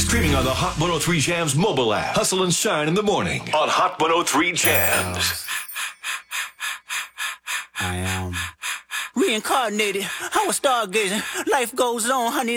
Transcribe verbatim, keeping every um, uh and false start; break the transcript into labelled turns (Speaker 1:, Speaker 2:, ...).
Speaker 1: Streaming on the Hot one oh three Jams mobile app. Hustle and shine in the morning on Hot one oh three Jams.
Speaker 2: I am reincarnated. I was stargazing. Life goes on, honey.